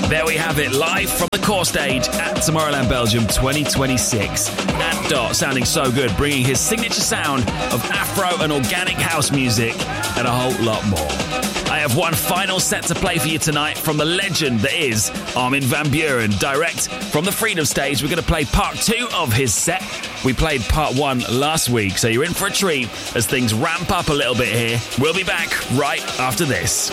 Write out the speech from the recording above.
There we have it, live from the core stage at Tomorrowland Belgium 2026. And Dot sounding so good, bringing his signature sound of Afro and organic house music and a whole lot more. I have one final set to play for you tonight from the legend that is Armin van Buuren, direct from the Freedom Stage. We're going to play part 2 of his set. We played part 1 last week, so you're in for a treat as things ramp up a little bit here. We'll be back right after this.